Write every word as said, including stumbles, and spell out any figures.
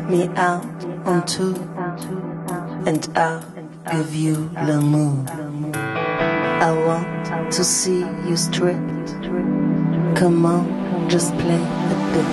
me out on two, and I'll give you l'amour. I want to see you stripped. Come on, just play